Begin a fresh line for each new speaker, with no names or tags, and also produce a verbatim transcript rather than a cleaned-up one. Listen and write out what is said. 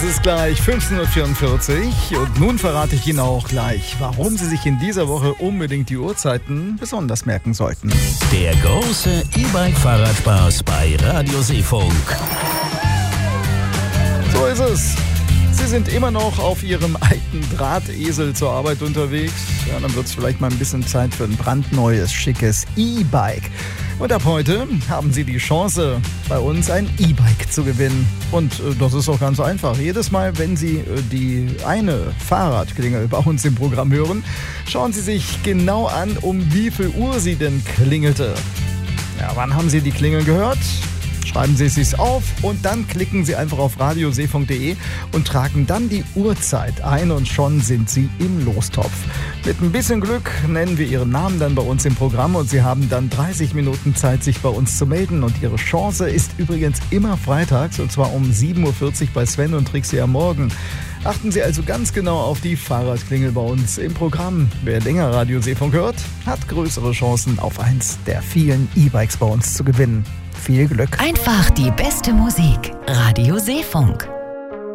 Es ist gleich fünfzehn Uhr vierundvierzig und nun verrate ich Ihnen auch gleich, warum Sie sich in dieser Woche unbedingt die Uhrzeiten besonders merken sollten.
Der große E-Bike-Fahrradspaß bei Radio Seefunk.
So ist es. Sie sind immer noch auf Ihrem alten Drahtesel zur Arbeit unterwegs. Ja, dann wird es vielleicht mal ein bisschen Zeit für ein brandneues, schickes E-Bike. Und ab heute haben Sie die Chance, bei uns ein E-Bike zu gewinnen. Und äh, das ist auch ganz einfach. Jedes Mal, wenn Sie äh, die eine Fahrradklingel bei uns im Programm hören, schauen Sie sich genau an, um wie viel Uhr sie denn klingelte. Ja, wann haben Sie die Klingel gehört? Schreiben Sie es sich auf und dann klicken Sie einfach auf radio seefunk punkt de und tragen dann die Uhrzeit ein und schon sind Sie im Lostopf. Mit ein bisschen Glück nennen wir Ihren Namen dann bei uns im Programm und Sie haben dann dreißig Minuten Zeit, sich bei uns zu melden. Und Ihre Chance ist übrigens immer freitags und zwar um sieben Uhr vierzig bei Sven und Trixie am Morgen. Achten Sie also ganz genau auf die Fahrradklingel bei uns im Programm. Wer länger Radio Seefunk hört, hat größere Chancen, auf eins der vielen E-Bikes bei uns zu gewinnen. Viel Glück.
Einfach die beste Musik. Radio Seefunk.